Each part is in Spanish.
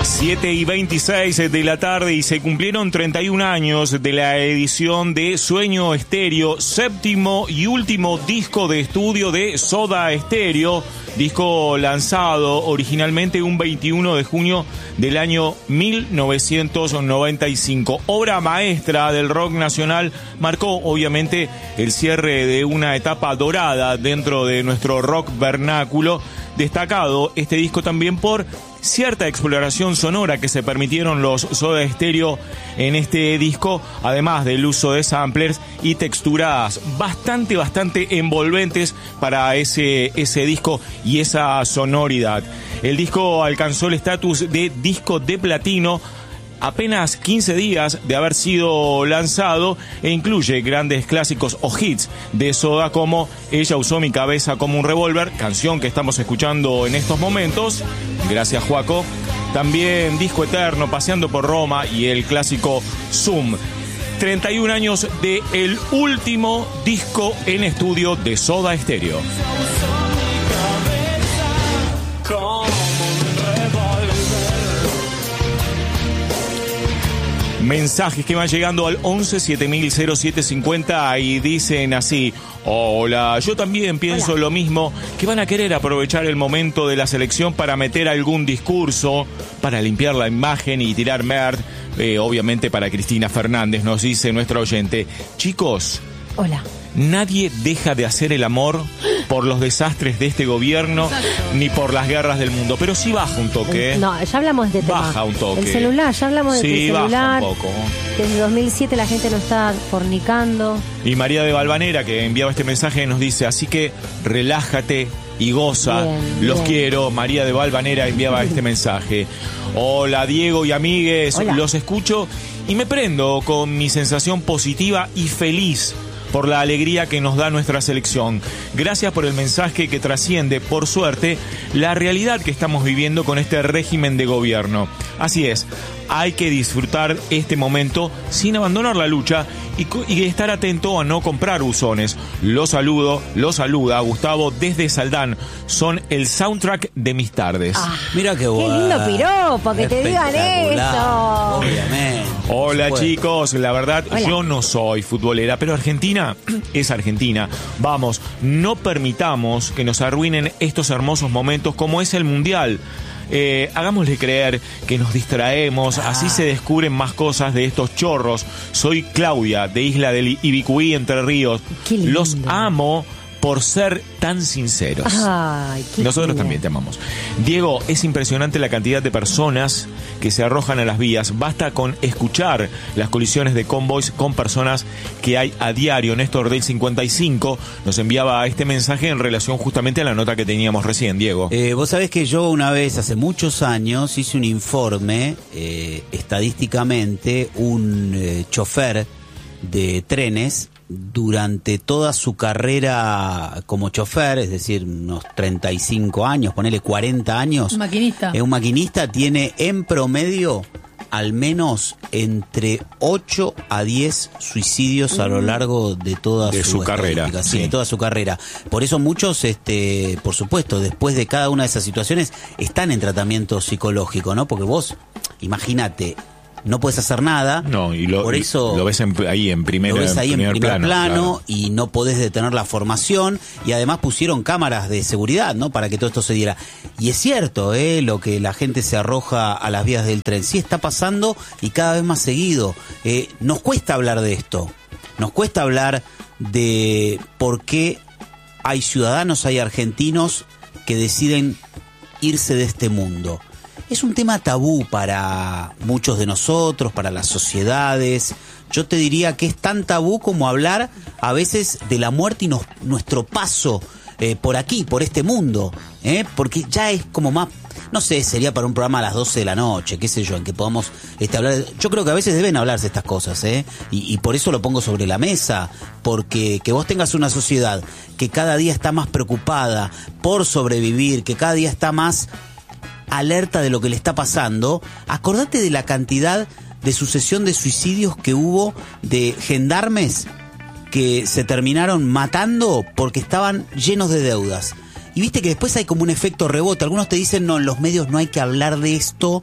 7:26 de la tarde y se cumplieron 31 años de la edición de Sueño Estéreo, séptimo y último disco de estudio de Soda Stereo, disco lanzado originalmente un 21 de junio del año 1995. Obra maestra del rock nacional, marcó obviamente el cierre de una etapa dorada dentro de nuestro rock vernáculo. Destacado este disco también por cierta exploración sonora que se permitieron los Soda Stereo en este disco, además del uso de samplers y texturas bastante envolventes para ese disco y esa sonoridad. El disco alcanzó el estatus de disco de platino apenas 15 días de haber sido lanzado e incluye grandes clásicos o hits de Soda como Ella usó mi cabeza como un revólver, canción que estamos escuchando en estos momentos, gracias Juaco. También Disco Eterno, Paseando por Roma y el clásico Zoom. 31 años de el último disco en estudio de Soda Stereo. Mensajes que van llegando al 11 7000 0750 y dicen así: hola, yo también pienso lo mismo, que van a querer aprovechar el momento de la selección para meter algún discurso, para limpiar la imagen y tirar merd, obviamente para Cristina Fernández, nos dice nuestro oyente. Chicos, hola. Nadie deja de hacer el amor por los desastres de este gobierno, ni por las guerras del mundo. Pero sí baja un toque. No, ya hablamos de tema. Baja un toque. El celular, ya hablamos de sí, el celular. Baja un poco. Desde 2007 la gente no está fornicando. Y María de Valvanera, que enviaba este mensaje, nos dice: así que relájate y goza. Los quiero. María de Valvanera enviaba este mensaje. Hola Diego y amigues, los escucho y me prendo con mi sensación positiva y feliz por la alegría que nos da nuestra selección. Gracias por el mensaje que trasciende, por suerte, la realidad que estamos viviendo con este régimen de gobierno. Así es, hay que disfrutar este momento sin abandonar la lucha y estar atento a no comprar buzones. Lo saluda Gustavo desde Saldán. Son el soundtrack de mis tardes. Mira qué bueno. Qué lindo piropo, que te digan eso. Obviamente. Hola chicos, la verdad yo no soy futbolera, pero Argentina es Argentina. Vamos, no permitamos que nos arruinen estos hermosos momentos como es el Mundial. Hagámosle creer que nos distraemos, así se descubren más cosas de estos chorros. Soy Claudia, de Isla del Ibicuí, Entre Ríos. Los amo por ser tan sinceros. Ay, nosotros también te amamos. Diego, es impresionante la cantidad de personas que se arrojan a las vías. Basta con escuchar las colisiones de convoys con personas que hay a diario. Néstor del 55 nos enviaba este mensaje en relación justamente a la nota que teníamos recién, Diego. Vos sabés que yo una vez, hace muchos años, hice un informe, estadísticamente, un chofer de trenes, durante toda su carrera como chofer, es decir, unos 35 años, ponele 40 años. Un maquinista. Un maquinista tiene en promedio al menos entre 8 a 10 suicidios a lo largo de toda su carrera. Sí, de toda su carrera. Por eso muchos, por supuesto, después de cada una de esas situaciones, están en tratamiento psicológico, ¿no? Porque vos, imagínate, no puedes hacer nada. No, y por eso lo ves ahí en primer plano claro. Y no podés detener la formación, y además pusieron cámaras de seguridad, ¿no? Para que todo esto se diera. Y es cierto, lo que la gente se arroja a las vías del tren. Sí está pasando y cada vez más seguido. Nos cuesta hablar de esto. Nos cuesta hablar de por qué hay ciudadanos, hay argentinos que deciden irse de este mundo. Es un tema tabú para muchos de nosotros, para las sociedades. Yo te diría que es tan tabú como hablar a veces de la muerte y nuestro paso por aquí, por este mundo. Porque ya es como más, no sé, sería para un programa a las 12 de la noche, qué sé yo, en que podamos hablar. Yo creo que a veces deben hablarse estas cosas, y por eso lo pongo sobre la mesa, porque que vos tengas una sociedad que cada día está más preocupada por sobrevivir, que cada día está más alerta de lo que le está pasando. Acordate de la cantidad de sucesión de suicidios que hubo de gendarmes que se terminaron matando porque estaban llenos de deudas. Y viste que después hay como un efecto rebote. Algunos te dicen, no, en los medios no hay que hablar de esto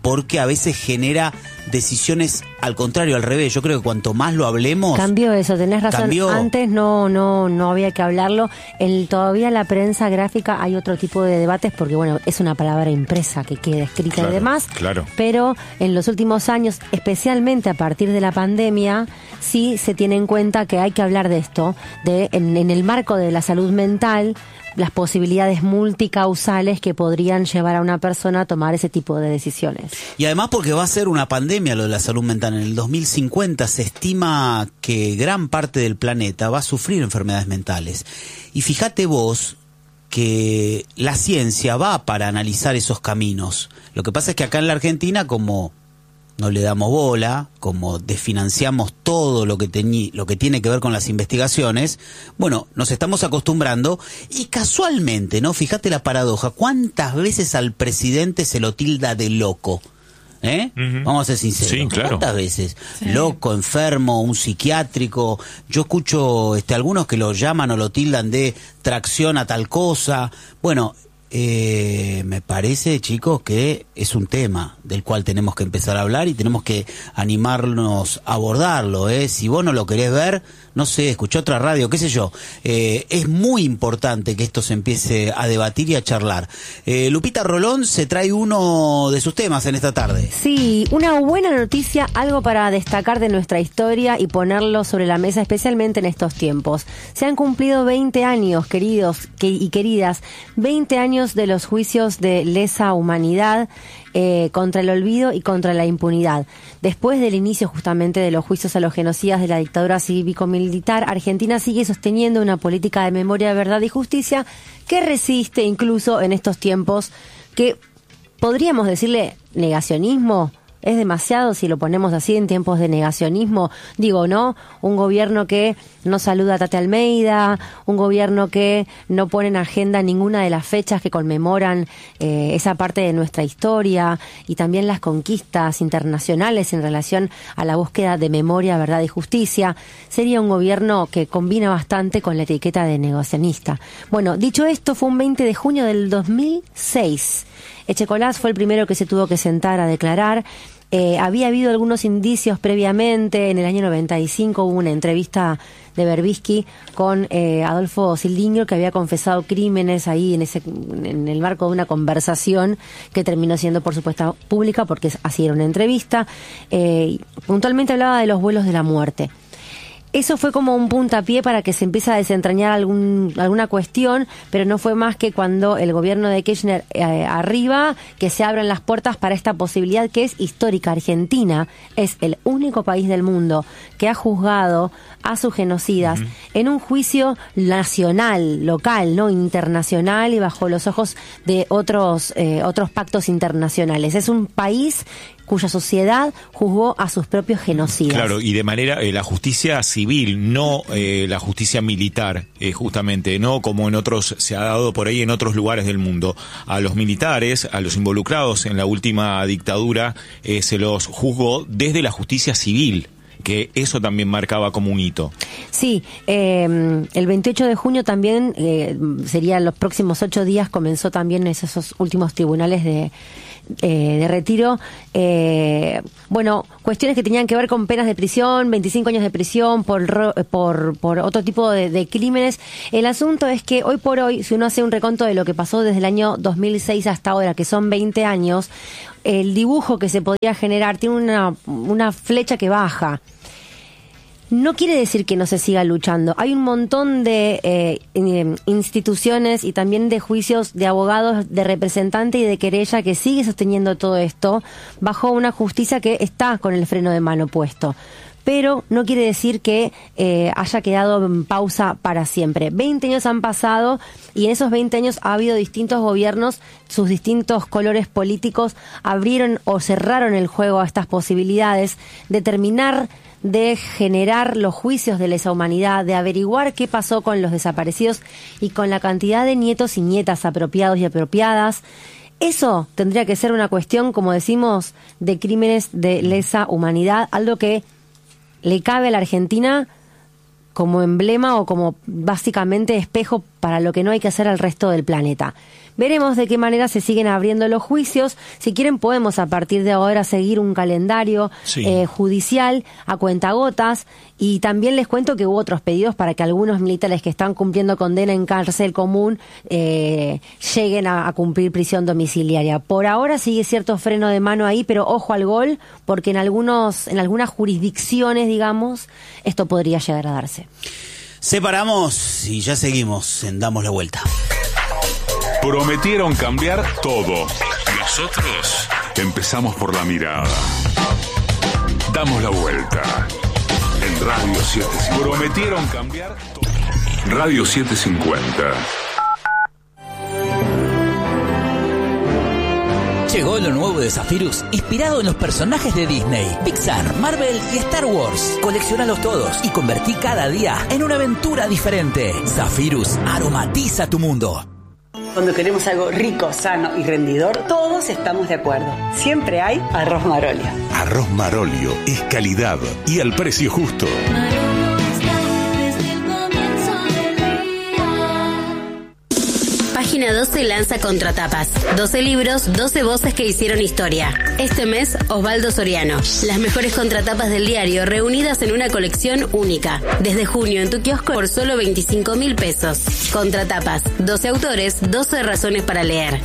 porque a veces genera decisiones al contrario, al revés. Yo creo que cuanto más lo hablemos... Cambió eso, tenés razón. Cambió. Antes no había que hablarlo. Todavía en la prensa gráfica hay otro tipo de debates porque, bueno, es una palabra impresa que queda escrita Claro, y demás. claro. Pero en los últimos años, especialmente a partir de la pandemia, sí se tiene en cuenta que hay que hablar de esto, en el marco de la salud mental, las posibilidades multicausales que podrían llevar a una persona a tomar ese tipo de decisiones. Y además porque va a ser una pandemia lo de la salud mental. En el 2050 se estima que gran parte del planeta va a sufrir enfermedades mentales. Y fíjate vos que la ciencia va para analizar esos caminos. Lo que pasa es que acá en la Argentina, como no le damos bola, como desfinanciamos todo lo que tiene que ver con las investigaciones, bueno, nos estamos acostumbrando y casualmente, ¿no? Fíjate la paradoja, ¿cuántas veces al presidente se lo tilda de loco? Ujú. Vamos a ser sinceros. Sí, claro. ¿Cuántas veces? Sí. Loco, enfermo, un psiquiátrico. Yo escucho algunos que lo llaman o lo tildan de tracción a tal cosa. Bueno, me parece, chicos, que es un tema del cual tenemos que empezar a hablar y tenemos que animarnos a abordarlo. Si vos no lo querés ver, no sé, escuché otra radio, qué sé yo. Es muy importante que esto se empiece a debatir y a charlar. Lupita Rolón se trae uno de sus temas en esta tarde. Sí, una buena noticia, algo para destacar de nuestra historia y ponerlo sobre la mesa, especialmente en estos tiempos. Se han cumplido 20 años, queridos y queridas, 20 años de los juicios de lesa humanidad contra el olvido y contra la impunidad. Después del inicio justamente de los juicios a los genocidas de la dictadura cívico-militar, Argentina sigue sosteniendo una política de memoria, verdad y justicia que resiste incluso en estos tiempos que podríamos decirle negacionismo. Es demasiado si lo ponemos así en tiempos de negacionismo. Digo, ¿no? Un gobierno que no saluda a Tati Almeida, un gobierno que no pone en agenda ninguna de las fechas que conmemoran esa parte de nuestra historia y también las conquistas internacionales en relación a la búsqueda de memoria, verdad y justicia. Sería un gobierno que combina bastante con la etiqueta de negacionista. Bueno, dicho esto, fue un 20 de junio del 2006. Echecolás fue el primero que se tuvo que sentar a declarar. Había habido algunos indicios previamente. En el año 95 hubo una entrevista de Berbisky con Adolfo Sildiño, que había confesado crímenes ahí en el marco de una conversación que terminó siendo, por supuesto, pública, porque así era una entrevista. Puntualmente hablaba de los vuelos de la muerte. Eso fue como un puntapié para que se empiece a desentrañar alguna cuestión, pero no fue más que cuando el gobierno de Kirchner arriba, que se abran las puertas para esta posibilidad que es histórica. Argentina es el único país del mundo que ha juzgado a sus genocidas en un juicio nacional, local, no internacional y bajo los ojos de otros pactos internacionales. Es un país cuya sociedad juzgó a sus propios genocidas. Claro, y de manera, la justicia civil, no la justicia militar, justamente, no como en otros, se ha dado por ahí en otros lugares del mundo. A los militares, a los involucrados en la última dictadura, se los juzgó desde la justicia civil, que eso también marcaba como un hito. Sí, el 28 de junio también, serían los próximos 8 días, comenzó también esos últimos tribunales de retiro. Bueno, cuestiones que tenían que ver con penas de prisión, 25 años de prisión por otro tipo de crímenes. El asunto es que hoy por hoy, si uno hace un reconto de lo que pasó desde el año 2006 hasta ahora, que son 20 años, el dibujo que se podría generar tiene una flecha que baja. No quiere decir que no se siga luchando. Hay un montón de instituciones y también de juicios de abogados, de representante y de querella que sigue sosteniendo todo esto bajo una justicia que está con el freno de mano puesto. Pero no quiere decir que haya quedado en pausa para siempre. 20 años han pasado y en esos 20 años ha habido distintos gobiernos, sus distintos colores políticos abrieron o cerraron el juego a estas posibilidades de terminar de generar los juicios de lesa humanidad, de averiguar qué pasó con los desaparecidos y con la cantidad de nietos y nietas apropiados y apropiadas. Eso tendría que ser una cuestión, como decimos, de crímenes de lesa humanidad, algo que le cabe a la Argentina como emblema o como básicamente espejo para lo que no hay que hacer al resto del planeta. Veremos de qué manera se siguen abriendo los juicios. Si quieren podemos a partir de ahora seguir un calendario judicial a cuentagotas, y también les cuento que hubo otros pedidos para que algunos militares que están cumpliendo condena en cárcel común lleguen a cumplir prisión domiciliaria. Por ahora sigue cierto freno de mano ahí, pero ojo al gol, porque en algunas jurisdicciones, digamos, esto podría llegar a darse. Separamos y ya seguimos en Damos la Vuelta. Prometieron cambiar todo. Nosotros empezamos por la mirada. Damos la vuelta. En Radio 750. Prometieron cambiar todo. Radio 750. Llegó lo nuevo de Zephyrus, inspirado en los personajes de Disney, Pixar, Marvel y Star Wars. Colecciónalos todos y convertí cada día en una aventura diferente. Zephyrus aromatiza tu mundo. Cuando queremos algo rico, sano y rendidor, todos estamos de acuerdo. Siempre hay Arroz Marolio. Arroz Marolio es calidad y al precio justo. Página 12 lanza Contratapas. 12 libros, 12 voces que hicieron historia. Este mes, Osvaldo Soriano. Las mejores contratapas del diario reunidas en una colección única. Desde junio en tu kiosco por solo 25.000 pesos. Contratapas. 12 autores, 12 razones para leer.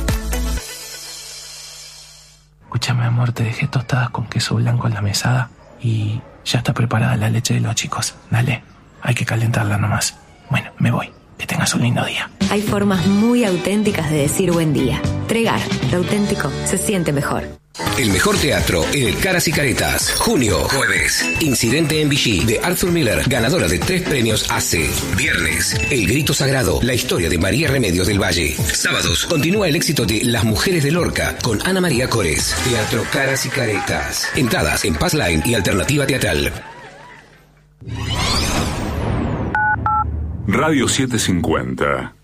Escúchame, amor, te dejé tostadas con queso blanco en la mesada y ya está preparada la leche de los chicos. Dale, hay que calentarla nomás. Bueno, me voy. Que tengas un lindo día. Hay formas muy auténticas de decir buen día. Tregar, lo auténtico se siente mejor. El mejor teatro en el Caras y Caretas. Junio, jueves. Incidente en Vichy de Arthur Miller, ganadora de 3 premios AC. Viernes, El Grito Sagrado, la historia de María Remedios del Valle. Sábados, continúa el éxito de Las Mujeres de Lorca con Ana María Cores. Teatro Caras y Caretas. Entradas en Passline y Alternativa Teatral. Radio 750.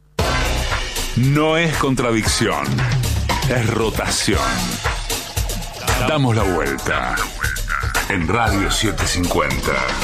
No es contradicción, es rotación. Damos la vuelta en Radio 750.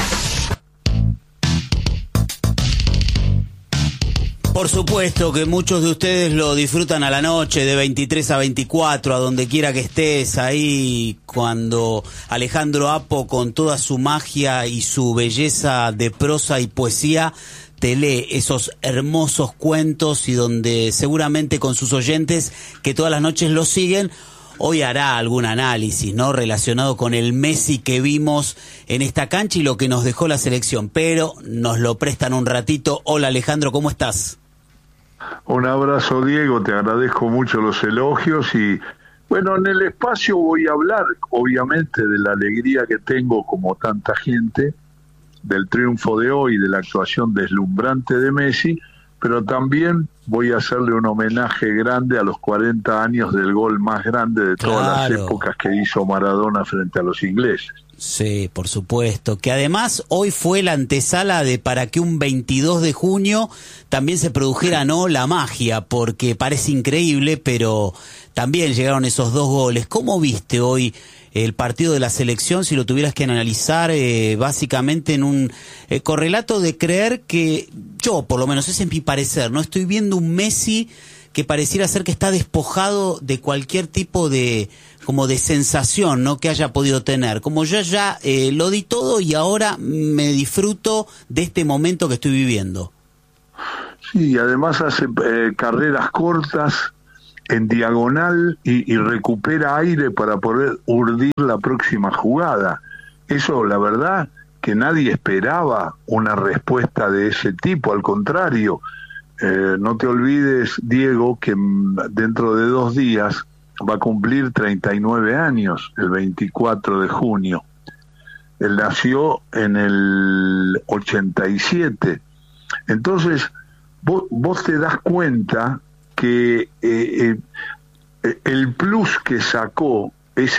Por supuesto que muchos de ustedes lo disfrutan a la noche, de 23 a 24, a donde quiera que estés, ahí cuando Alejandro Apo, con toda su magia y su belleza de prosa y poesía, te lee esos hermosos cuentos, y donde seguramente con sus oyentes que todas las noches lo siguen, hoy hará algún análisis, ¿no?, relacionado con el Messi que vimos en esta cancha y lo que nos dejó la selección, pero nos lo prestan un ratito. Hola Alejandro, ¿cómo estás? Un abrazo, Diego, te agradezco mucho los elogios y bueno, en el espacio voy a hablar obviamente de la alegría que tengo como tanta gente, del triunfo de hoy, de la actuación deslumbrante de Messi, pero también voy a hacerle un homenaje grande a los 40 años del gol más grande de todas las épocas que hizo Maradona frente a los ingleses. Sí, por supuesto, que además hoy fue la antesala de para que un 22 de junio también se produjera, ¿no?, la magia, porque parece increíble, pero también llegaron esos 2 goles. ¿Cómo viste hoy el partido de la selección, si lo tuvieras que analizar básicamente en un correlato de creer que, yo por lo menos, ese es mi parecer, no estoy viendo un Messi que pareciera ser que está despojado de cualquier tipo de como de sensación, ¿no?, que haya podido tener, como yo ya lo di todo y ahora me disfruto de este momento que estoy viviendo? Sí, además hace carreras cortas en diagonal y recupera aire para poder urdir la próxima jugada. Eso, la verdad, que nadie esperaba una respuesta de ese tipo, al contrario. No te olvides, Diego, que dentro de 2 días va a cumplir 39 años, el 24 de junio. Él nació en el 87. Entonces, vos te das cuenta que el plus que sacó es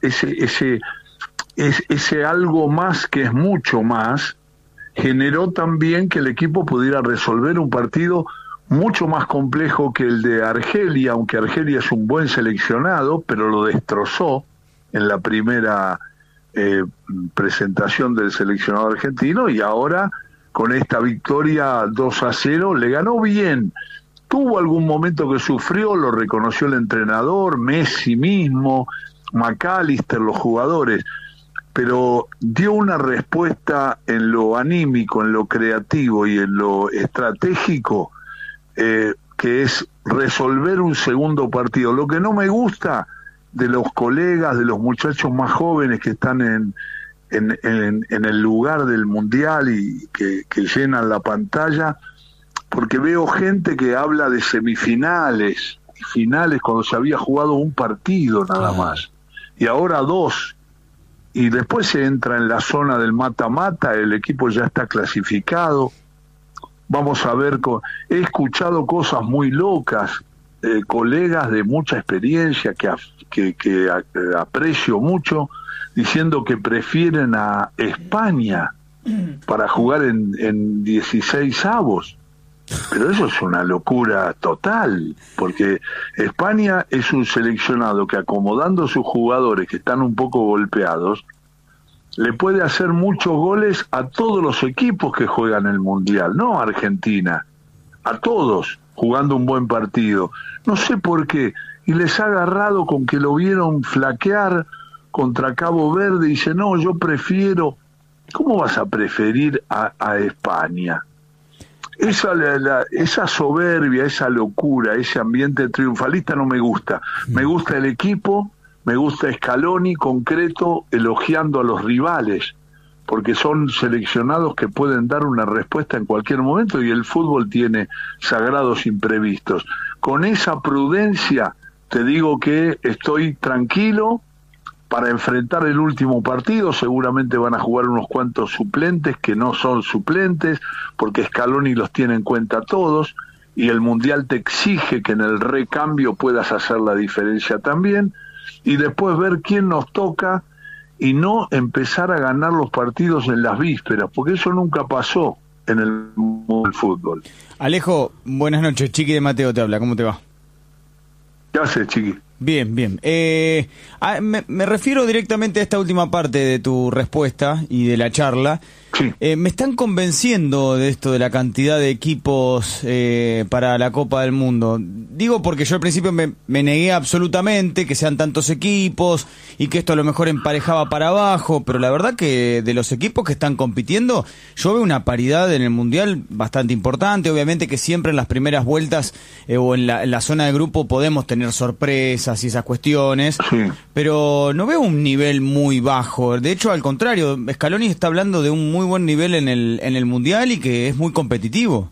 ese algo más, que es mucho más, generó también que el equipo pudiera resolver un partido mucho más complejo que el de Argelia, aunque Argelia es un buen seleccionado, pero lo destrozó en la primera presentación del seleccionado argentino, y ahora con esta victoria 2-0 le ganó bien. Tuvo algún momento que sufrió, lo reconoció el entrenador, Messi mismo, McAllister, los jugadores, pero dio una respuesta en lo anímico, en lo creativo y en lo estratégico, que es resolver un segundo partido. Lo que no me gusta de los colegas, de los muchachos más jóvenes que están en el lugar del Mundial y que llenan la pantalla, porque veo gente que habla de semifinales y finales cuando se había jugado un partido nada más, y ahora 2, y después se entra en la zona del mata-mata, el equipo ya está clasificado. Vamos a ver, he escuchado cosas muy locas, colegas de mucha experiencia que aprecio mucho, diciendo que prefieren a España para jugar en 16avos. Pero eso es una locura total, porque España es un seleccionado que, acomodando sus jugadores que están un poco golpeados, le puede hacer muchos goles a todos los equipos que juegan el Mundial, no a Argentina, a todos, jugando un buen partido. No sé por qué, y les ha agarrado con que lo vieron flaquear contra Cabo Verde y dice, no, yo prefiero. ¿Cómo vas a preferir a España? Esa soberbia, esa locura, ese ambiente triunfalista no me gusta. Me gusta el equipo, me gusta Scaloni concreto, elogiando a los rivales, porque son seleccionados que pueden dar una respuesta en cualquier momento y el fútbol tiene sagrados imprevistos. Con esa prudencia te digo que estoy tranquilo para enfrentar el último partido. Seguramente van a jugar unos cuantos suplentes que no son suplentes, porque Scaloni los tiene en cuenta todos, y el Mundial te exige que en el recambio puedas hacer la diferencia también, y después ver quién nos toca y no empezar a ganar los partidos en las vísperas, porque eso nunca pasó en el mundo del fútbol. Alejo, buenas noches. Chiqui de Mateo te habla, ¿cómo te va? ¿Qué haces, Chiqui? Bien, bien. Me refiero directamente a esta última parte de tu respuesta y de la charla. Sí. Me están convenciendo de esto de la cantidad de equipos para la Copa del Mundo. Digo porque yo al principio me negué absolutamente que sean tantos equipos y que esto a lo mejor emparejaba para abajo, pero la verdad que de los equipos que están compitiendo, yo veo una paridad en el Mundial bastante importante. Obviamente que siempre en las primeras vueltas o en la zona de grupo podemos tener sorpresas y esas cuestiones, sí, pero no veo un nivel muy bajo. De hecho, al contrario, Scaloni está hablando de un muy buen nivel en el Mundial y que es muy competitivo.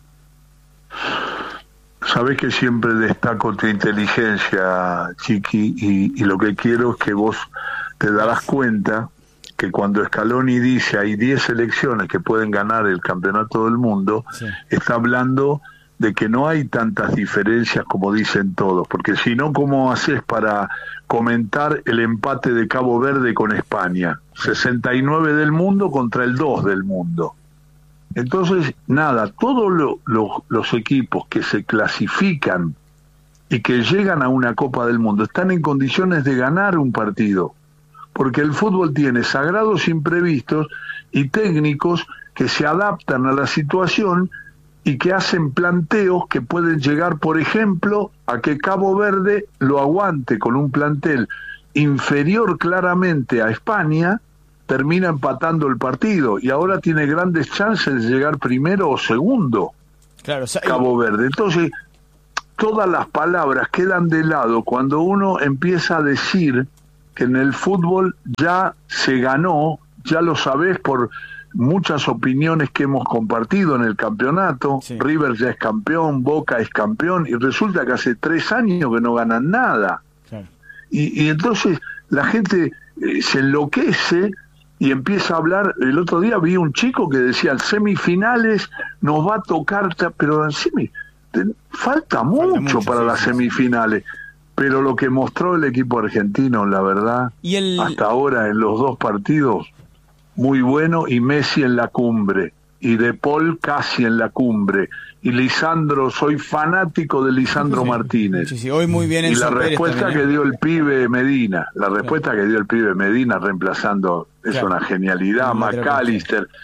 Sabés que siempre destaco tu inteligencia, Chiqui, y lo que quiero es que vos te darás cuenta que cuando Scaloni dice hay 10 selecciones que pueden ganar el campeonato del mundo, sí, está hablando de que no hay tantas diferencias como dicen todos, porque si no, ¿cómo haces para comentar el empate de Cabo Verde con España? 69 del mundo contra el 2 del mundo. Entonces, nada, todos los equipos que se clasifican y que llegan a una Copa del Mundo están en condiciones de ganar un partido, porque el fútbol tiene sagrados imprevistos y técnicos que se adaptan a la situación y que hacen planteos que pueden llegar, por ejemplo, a que Cabo Verde lo aguante con un plantel inferior claramente a España, termina empatando el partido y ahora tiene grandes chances de llegar primero o segundo, claro, Cabo Verde. Entonces, todas las palabras quedan de lado cuando uno empieza a decir que en el fútbol ya se ganó, ya lo sabés por muchas opiniones que hemos compartido en el campeonato, sí, River ya es campeón, Boca es campeón, y resulta que hace 3 años que no ganan nada. Claro. Y entonces la gente se enloquece y empieza a hablar. El otro día vi un chico que decía, en semifinales nos va a tocar, pero en falta mucho para las semifinales. Pero lo que mostró el equipo argentino, la verdad, hasta ahora en los 2 partidos, muy bueno, y Messi en la cumbre, y De Paul casi en la cumbre, y Lisandro, soy fanático de Lisandro Martínez. Sí, hoy muy bien en y la respuesta también, que dio el pibe Medina, que dio el pibe Medina reemplazando, es una genialidad. McAllister,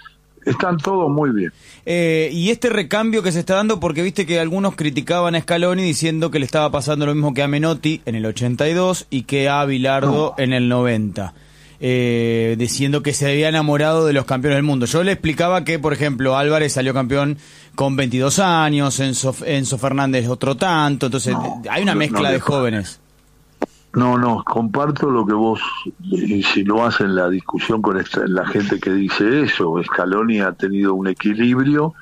están todos muy bien. Y este recambio que se está dando, porque viste que algunos criticaban a Scaloni diciendo que le estaba pasando lo mismo que a Menotti en el 82 y que a Bilardo en el 90. Diciendo que se había enamorado de los campeones del mundo. Yo le explicaba que, por ejemplo, Álvarez salió campeón con 22 años, Enzo Fernández otro tanto, entonces hay una mezcla de jóvenes. No, comparto lo que vos insinuás en la discusión con la gente que dice eso. Scaloni ha tenido un equilibrio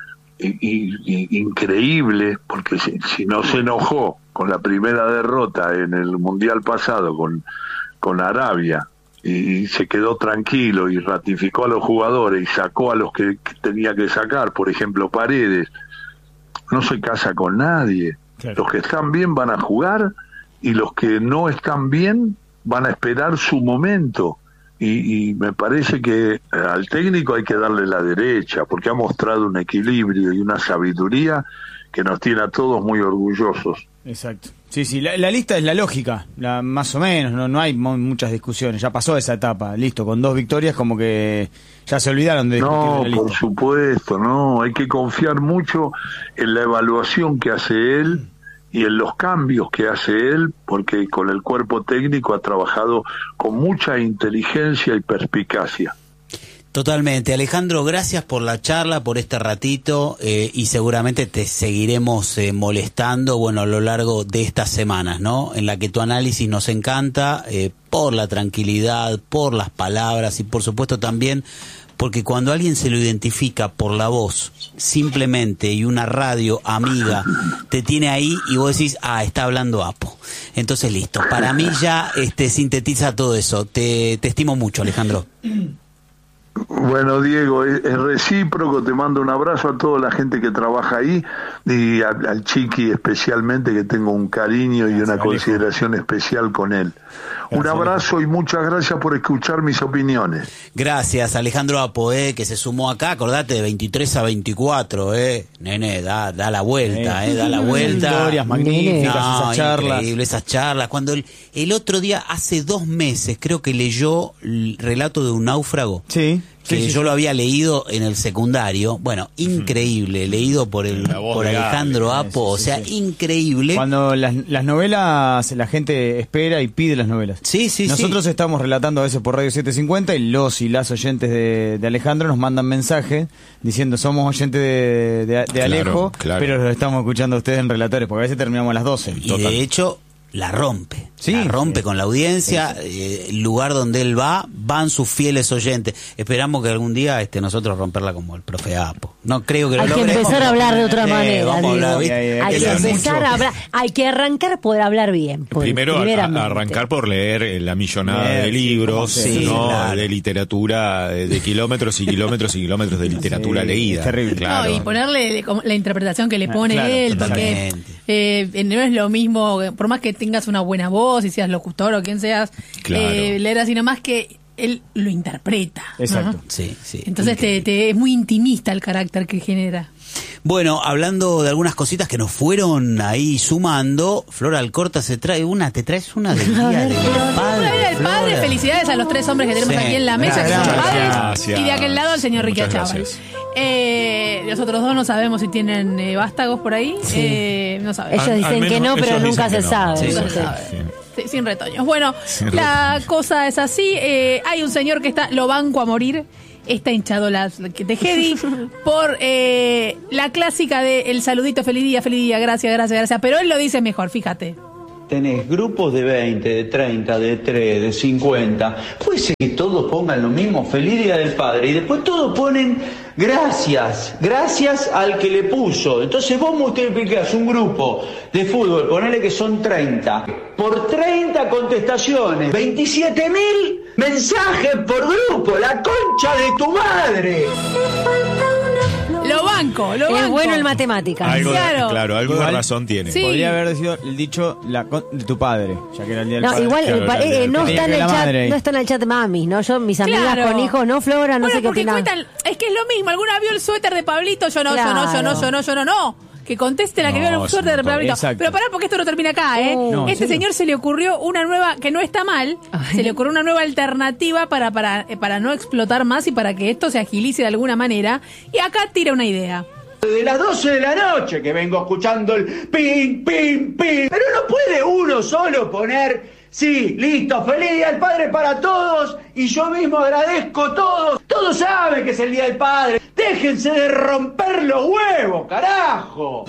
increíble, porque si no se enojó con la primera derrota en el Mundial pasado con Arabia, y se quedó tranquilo y ratificó a los jugadores y sacó a los que tenía que sacar, por ejemplo Paredes, no se casa con nadie. Claro. Los que están bien van a jugar y los que no están bien van a esperar su momento, y me parece que al técnico hay que darle la derecha, porque ha mostrado un equilibrio y una sabiduría que nos tiene a todos muy orgullosos. Exacto. Sí, la lista es la lógica, más o menos, no hay muchas discusiones, ya pasó esa etapa, listo, con 2 victorias como que ya se olvidaron de discutir la lista. No, por supuesto, no, hay que confiar mucho en la evaluación que hace él y en los cambios que hace él, porque con el cuerpo técnico ha trabajado con mucha inteligencia y perspicacia. Totalmente. Alejandro, gracias por la charla, por este ratito, y seguramente te seguiremos molestando, bueno, a lo largo de estas semanas, ¿no? En la que tu análisis nos encanta, por la tranquilidad, por las palabras y por supuesto también porque cuando alguien se lo identifica por la voz, simplemente, y una radio amiga te tiene ahí y vos decís, está hablando Apo. Entonces listo, para mí ya sintetiza todo eso. Te estimo mucho, Alejandro. Bueno, Diego, es recíproco, te mando un abrazo a toda la gente que trabaja ahí y al Chiqui especialmente, que tengo un cariño y una consideración especial con él. Un abrazo y muchas gracias por escuchar mis opiniones. Gracias, Alejandro Apo, que se sumó acá, acordate, de 23 a 24, nene, da la vuelta, da la vuelta. Historias magníficas, esas charlas. Increíble, esas charlas. Cuando el otro día, hace 2 meses, creo que leyó el relato de un náufrago. Sí. Que yo lo había leído en el secundario, bueno, increíble, leído por Alejandro Apo, o sea, increíble. Cuando las novelas, la gente espera y pide las novelas. Sí. Nosotros estamos relatando a veces por Radio 750 y los y las oyentes de Alejandro nos mandan mensajes diciendo somos oyentes de Alejo, pero los estamos escuchando a ustedes en relatores, porque a veces terminamos a las 12. Y de hecho la rompe. Con la audiencia, el lugar donde él van sus fieles oyentes. Esperamos que algún día nosotros romperla como el profe Apo. No creo que lo logremos. Hay que empezar a hablar de otra manera. Vamos a hablar, hay que empezar a hablar, hay que arrancar por hablar bien. Primero arrancar por leer la millonada de libros, de literatura, de kilómetros y kilómetros y kilómetros de literatura leída. Es terrible. Claro. No, y ponerle la interpretación que le pone él, porque no es lo mismo, por más que tengas una buena voz y seas locutor o quien seas, leer así nomás, que él lo interpreta. Exacto. Sí. Entonces es muy intimista el carácter que genera. Bueno, hablando de algunas cositas que nos fueron ahí sumando, Flora Alcorta te traes una del Día del Padre. Felicidades a los 3 hombres que tenemos aquí en la mesa, que son padres. Gracias. Y de aquel lado el señor Ricky Achával. Los otros 2 no sabemos si tienen vástagos por ahí. No sabemos. Ellos dicen que no, pero nunca se sabe. Sin retoños. Bueno, la cosa es así. Hay un señor que lo banco a morir. Está hinchado de Jedi por la clásica de el saludito, feliz día, gracias. Pero él lo dice mejor, fíjate. Tenés grupos de 20, de 30, de 3, de 50. Puede ser que todos pongan lo mismo, feliz Día del Padre, y después todos ponen gracias al que le puso. Entonces vos multiplicás un grupo de fútbol, ponele que son 30, por 30 contestaciones, 27.000 mensajes por grupo, la concha de tu madre. Lo banco. Es bueno en matemáticas. Algo de razón tiene. Sí. Podría haber dicho de tu padre, ya que era el Día del Padre. Igual no está en el chat mamis, ¿no? Mis amigas con hijos, no, Flora, no sé qué opinan. Es que es lo mismo, alguna vio el suéter de Pablito, yo no. que conteste la que vio la suerte de Replanito. Pero pará, porque esto no termina acá, ¿eh? No, este señor se le ocurrió una nueva, que no está mal, se le ocurrió una nueva alternativa para no explotar más y para que esto se agilice de alguna manera. Y acá tira una idea. De las 12 de la noche que vengo escuchando el ping, ping, ping. Pero no puede uno solo poner, sí, listo, feliz Día del Padre para todos y yo mismo agradezco todos. Todos saben que es el Día del Padre. Déjense de romper los huevos, carajo.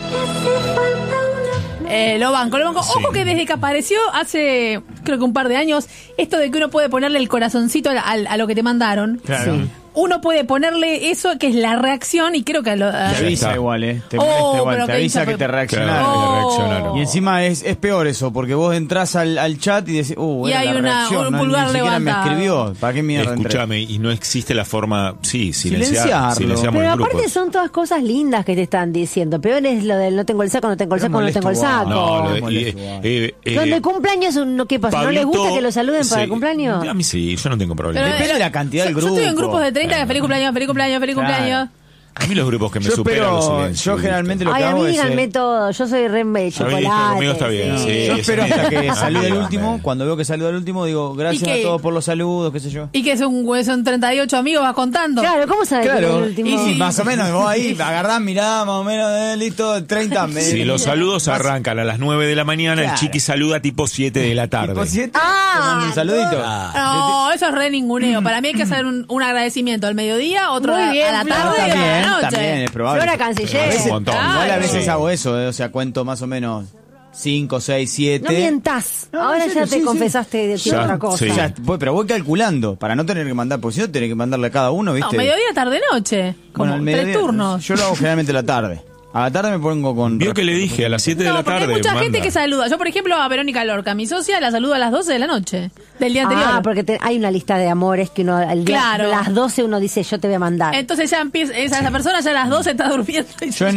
Lo banco. Ojo que desde que apareció hace, creo que un par de años, esto de que uno puede ponerle el corazoncito a lo que te mandaron. Claro. Sí. Uno puede ponerle eso, que es la reacción, y creo que... Te avisa igual, Te molesta igual, te avisa que te reaccionaron. Y encima es peor eso, porque vos entrás al chat y decís, y hay un pulgar ni siquiera me escribió. ¿Para qué mierda entré? Escúchame, y no existe la forma, silenciarlo. Pero aparte son todas cosas lindas que te están diciendo. Peor es lo del no tengo el saco, no tengo el saco, no tengo el saco. ¿Dónde cumpleaños? ¿Qué pasa? ¿No les gusta que lo saluden para el cumpleaños? A mí sí, yo no tengo problema. Depende de la cantidad del grupo. Yo estoy en grupos de 30 que feliz cumpleaños, feliz cumpleaños, feliz cumpleaños. A mí los grupos que me superan los silencios. Yo generalmente lo que hago es... díganme todo, yo soy re chocolate. Conmigo está bien. Yo espero hasta que salude el último. Cuando veo que saluda el último, digo, gracias a todos por los saludos, qué sé yo. Y que son 38 amigos, vas contando. Claro, ¿cómo sabes que es el último? Y más o menos, vos ahí agarrás, mirá, más o menos, listo, 30. Si los saludos arrancan a las 9 de la mañana, el chiqui saluda tipo 7 de la tarde. ¿Tipo 7? ¿Te mando un saludito? No, eso es re ninguneo. Para mí hay que hacer un agradecimiento al mediodía, otro a la tarde y a la noche. También, es probable. Flora Canciller. Igual a veces hago eso, o sea, cuento más o menos 5, 6, 7. No mientas. Ahora ya te confesaste de otra cosa. Sí. Pero voy calculando para no tener que mandar, porque si no tenés que mandarle a cada uno, ¿viste? No, mediodía, tarde, noche. Como 3 turnos. Yo lo hago generalmente a la tarde. A la tarde me pongo con... Vio que le dije a las 7 de la tarde. Hay mucha gente que saluda. Yo, por ejemplo, a Verónica Lorca, mi socia, la saludo a las 12 de la noche del día anterior. Porque hay una lista de amores que uno al día, a las 12 uno dice, yo te voy a mandar. Entonces ya empieza, esa persona ya a las 12 está durmiendo.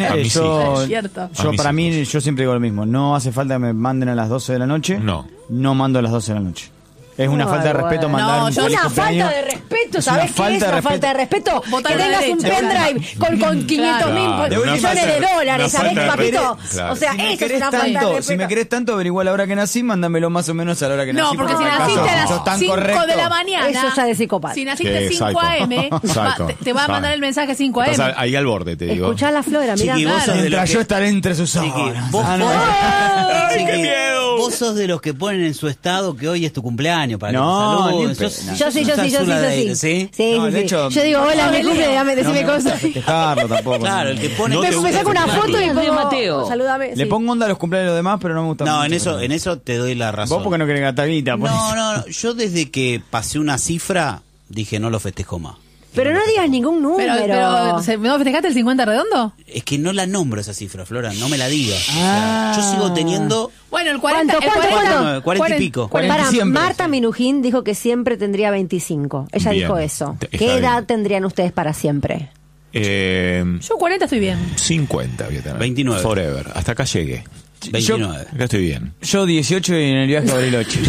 Para mí, yo siempre digo lo mismo. No hace falta que me manden a las 12 de la noche. No mando a las 12 de la noche. Es una falta de respeto mandar un feliz cumpleaños. Falta de respeto, ¿sabes qué es una falta de respeto? Que tengas un pendrive con 500.000 millones de dólares, ¿sabes, papito? O sea, eso es una falta de respeto. Si me querés tanto, averigua la hora que nací, mándamelo más o menos a la hora que nací. No, porque si naciste a las 5 de la mañana, eso ya de psicópata. Si naciste 5 AM, te va a mandar el mensaje 5 AM. Estás ahí al borde, te digo. Escuchá la Flora, mirá. Mientras yo estaré entre sus ojos. ¡Ay, qué miedo! Vos sos de los que ponen en su estado que hoy es tu cumpleaños para yo sí. De hecho, yo digo, hola, mi cumple, decime cosas. Festejarlo tampoco. Claro, el que pone... Me saco una foto y pongo, Mateo, salúdame. Le pongo onda a los cumpleaños de los demás, pero no me gusta mucho. No, en eso te doy la razón. Vos porque no querés gastar guita. No, yo desde que pasé una cifra, dije, no lo festejo más. Pero no digas ningún número. Pero ¿no festejaste el 50 redondo? Es que no la nombro esa cifra, Flora, no me la digas. O sea, yo sigo teniendo... Bueno, el 40, ¿Cuánto? 40 y pico. Marta Minujín dijo que siempre tendría 25. Ella dijo eso. ¿Qué edad tendrían ustedes para siempre? Yo 40 estoy bien. 50 voy a tener. 29. Forever. Hasta acá llegué. 29. Acá estoy bien. Yo 18 y en el viaje a Bariloche.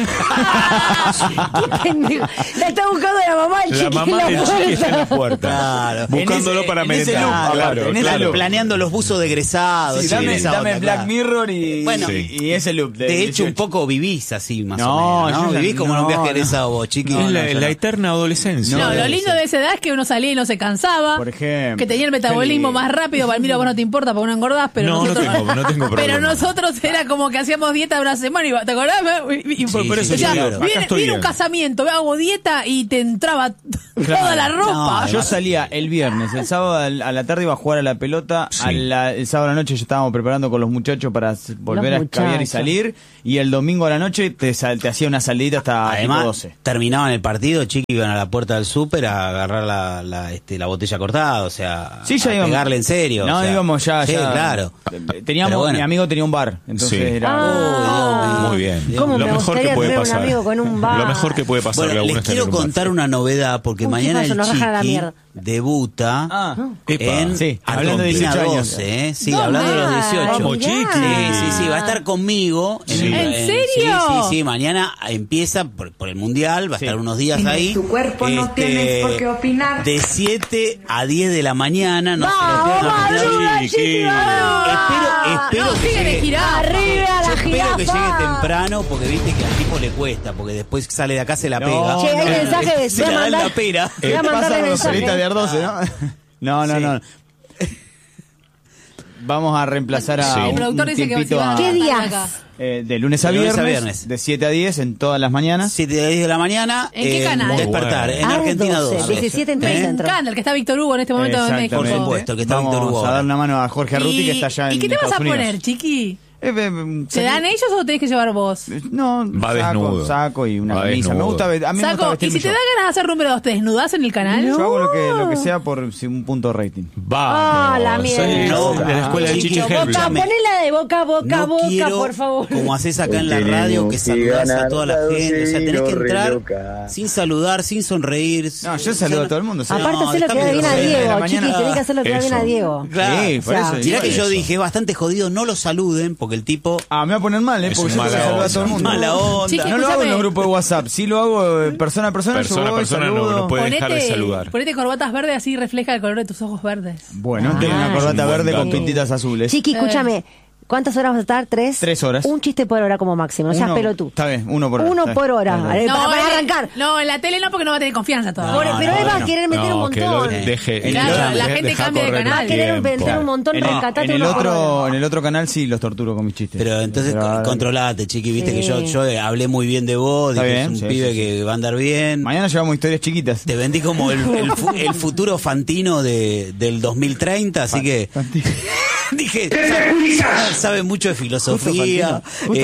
¡Qué pendejo! La está buscando la mamá del chiqui. La mamá del chiqui está en la puerta. Claro. Buscándolo para merendar. Claro. Planeando los buzos de egresado. Sí, dame Black Mirror y ese loop. De hecho, un poco vivís así, más o menos. Vivís como en un viaje egresado vos, chiqui. La eterna adolescencia. No, lo lindo de esa edad es que uno salía y no se cansaba. Por ejemplo. Que tenía el metabolismo más rápido. Palmiro, vos no te importa porque no engordás, pero nosotros... No tengo problema. Pero nosotros era como que hacíamos dieta de una semana y ¿te acordás? Por eso viene un casamiento, hago dieta y te entraba toda la ropa. Yo salía el viernes, el sábado a la tarde iba a jugar a la pelota, el sábado a la noche ya estábamos preparando con los muchachos para volver a escabiar y salir, y el domingo a la noche te hacía una salidita hasta además, 12. Terminaban el partido, chiqui, iban a la puerta del súper a agarrar la botella cortada, o sea, ya a pegarle en serio. No, íbamos ya. Claro. Mi amigo tenía un bar, entonces era... Muy bien. ¿Cómo lo me mejor que puede pasar. Con un bar? Lo mejor que puede pasar. Bueno, les quiero contar una novedad, porque mañana el chiqui debuta en sí, hablando de 18 años. 12, sí, hablando de los 18. Vamos, chiqui. Sí, va a estar conmigo. Sí. ¿En serio? Sí, mañana empieza por el Mundial, va a estar unos días ahí. Tu cuerpo no tienes por qué opinar. De 7 a 10 de la mañana, no se lo espero que llegue. Arriba la Espero que jirafa. llegue temprano, porque viste que al tipo le cuesta, porque después sale de acá, se la pega. Che, hay mensajes. Se la da en la pera. Voy a mandarle mensaje. de Ar12, ¿no? No. Vamos a reemplazar a El productor dice que tiempito va a ¿Qué días? acá. de lunes a De lunes viernes, a viernes. de 7 a 10 en todas las mañanas. 7 a 10 de la mañana. ¿En qué canal? Despertar, en Argentina 12. 17 en Me Telecentro. encanta el que está Víctor Hugo en este momento en México. Por supuesto, el que está Vamos Víctor Hugo a dar ahora. una mano a Jorge Arruti, que está allá en ¿Y qué te vas a Estados Unidos. poner, chiqui? ¿Te ¿Te dan ellos o tenés que llevar vos? No, Va desnudo. saco y una Va camisa. desnudo. Me gusta, a mí me gusta Saco, y vestirme si te yo. da ganas de hacer número 2, ¿te desnudás en el canal? Yo hago lo que sea por un punto de rating. Vamos. la mierda. Soy de la escuela de Chichi Boca, Helbling. ponela de boca a boca, No boca, quiero, por favor. como haces acá en la radio, que saludás a toda la gente. O sea, tenés que entrar sin saludar, sin sonreír. No, yo saludo a todo el mundo. sí. Aparte, No, hacer lo que déjame da bien a de de la Diego, mañana. chiqui, tenés que hacer lo que da bien a Eso. Diego. Claro. Sí, por eso. Mirá que yo Eso. dije, bastante jodido, no lo saluden, porque el tipo... Me va a poner mal, Es porque un yo tengo que mala saludar a onda. todo el mundo. Mala onda. Chiqui, No lo hago en escúchame. un grupo de WhatsApp, sí lo hago persona a persona. Persona yo a voy, persona saludo. no puede dejar de saludar. Ponete corbatas verdes, así refleja el color de tus ojos verdes. Bueno, tengo una corbata un buen verde con dato. pintitas azules. Chiqui, escúchame. ¿Cuántas horas vas a estar? 3. 3 horas. Un chiste por hora como máximo, no seas pelotú. Está bien, 1 por hora. Uno está por bien. hora. Está bien. Para en- arrancar. No, en la tele no, porque no va a tener confianza todavía. Pero él va a querer meter un que lo montón. deje. Claro, la gente deja cambia de correr el canal. Va a querer tiempo. meter un montón, En rescatate el uno por hora. otro, en el otro canal sí los torturo con mis chistes. Pero entonces ahora- controlate, chiqui, viste Sí. que yo hablé muy bien de vos, Está dije bien, es un sí, pibe sí, sí. que va a andar bien. Mañana llevamos historias chiquitas. Te vendí como el futuro Fantino del 2030, así que dije, sabe mucho de filosofía.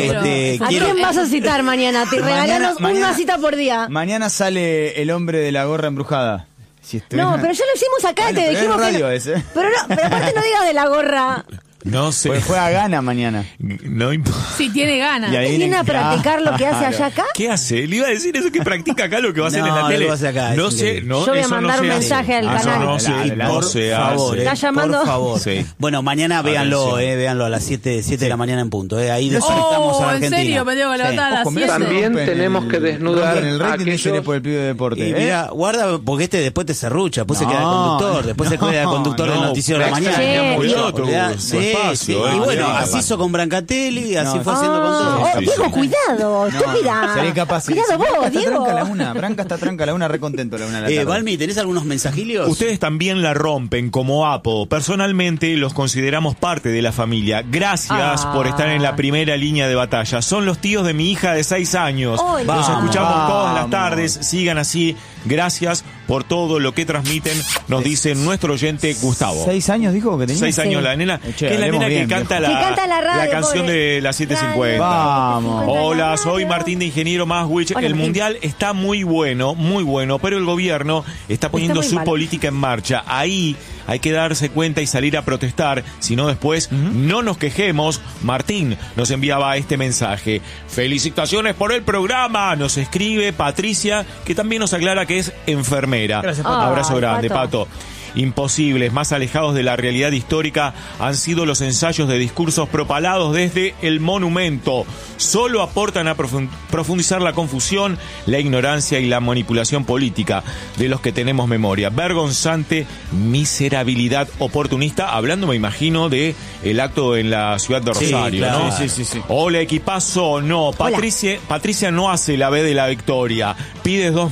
¿A quién vas a citar mañana? Te regalamos una cita por día. Mañana sale el hombre de la gorra embrujada. Si estuviera- No, pero ya lo hicimos acá, Bueno, te pero dijimos es que radio no. ese. Pero aparte no digas de la gorra. No sé. Pues juega Gana mañana. No importa. Si tiene ganas. Y ahí ¿Viene a claro. practicar lo que hace allá acá? ¿Qué hace? Le iba a decir eso que practica acá, lo que va a hacer No, en la lo tele. que va a hacer acá, No es sé, increíble. no, Yo voy a eso mandar no un se mensaje hace. al Eso canal. no se, Por no se favor, hace. Está llamando. por favor. Sí. Bueno, mañana véanlo, Atención. véanlo a las 7 de la mañana en punto. Ahí despertamos a la ¿en Argentina. serio? Me tengo que levantar a las Ojo, mirá, 7. También rompen tenemos que desnudar rompen el rating aquellos- y sería por el pibe de deporte. Y mira, guarda, porque después te serrucha, después se No, queda de conductor, después se queda de conductor del no, noticiero de la pero mañana. extrañamos cuidado, tu Sí, espacio, sí. eh. Y bueno, Cuidado. así hizo con Brancatelli, así No, fue haciendo con todo. Oh, Diego, cuidado, estúpida. Sería capaz. Cuidado Si Branca vos, está Diego. tranca la una. Branca está tranca la una, re contento la una de la tarde. Valmi, ¿tenés algunos mensajilios? Ustedes también la rompen como Apo. Personalmente los consideramos parte de la familia. Gracias por estar en la primera línea de batalla. Son los tíos de mi hija de 6 años. Ay, Los vamos. escuchamos todas las Vamos. tardes. Sigan así. Gracias por todo lo que transmiten, nos dice nuestro oyente Gustavo. 6 años dijo que tenía. 6 años la nena, Che, que es la hablemos nena bien, que canta viejo. Que canta la radio, canción pobre. de la 750. Vamos. Hola, soy Martín de Ingeniero Maswich. Hola, El Martín. mundial está muy bueno, pero el gobierno está poniendo muy su mal. política en marcha. Ahí hay que darse cuenta y salir a protestar, si no después no nos quejemos. Martín nos enviaba este mensaje. Felicitaciones por el programa, nos escribe Patricia, que también nos aclara que es enfermera. Gracias, Pato. Abrazo Ay, grande, Pato. Pato. Imposibles, más alejados de la realidad histórica han sido los ensayos de discursos propalados desde el monumento. Solo aportan a profundizar la confusión, la ignorancia y la manipulación política de los que tenemos memoria. Vergonzante miserabilidad oportunista, hablando me imagino de el acto en la ciudad de Sí, Rosario, claro. ¿no? Sí. Hola, equipazo, no. Patricia no hace la B de la victoria. Pide dos...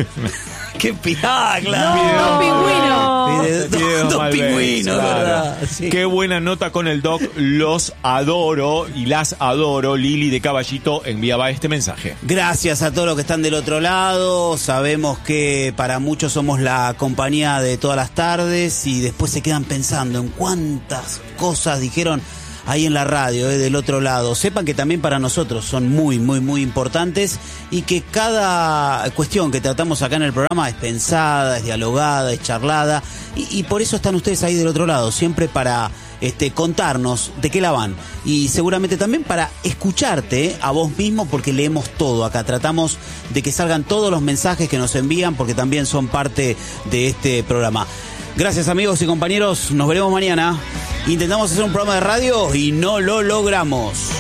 ¡Qué pirada, claro! Dos pingüinos. Pide dos Malbec, pingüinos, claro. ¿verdad? Sí. Qué buena nota con el doc, los adoro y las adoro. Lili de Caballito enviaba este mensaje. Gracias a todos los que están del otro lado. Sabemos que para muchos somos la compañía de todas las tardes y después se quedan pensando en cuántas cosas dijeron ahí en la radio, del otro lado. Sepan que también para nosotros son muy, muy, muy importantes y que cada cuestión que tratamos acá en el programa es pensada, es dialogada, es charlada y por eso están ustedes ahí del otro lado, siempre para contarnos de qué la van y seguramente también para escucharte a vos mismo, porque leemos todo acá, tratamos de que salgan todos los mensajes que nos envían porque también son parte de este programa. Gracias amigos y compañeros, nos veremos mañana. Intentamos hacer un programa de radio y no lo logramos.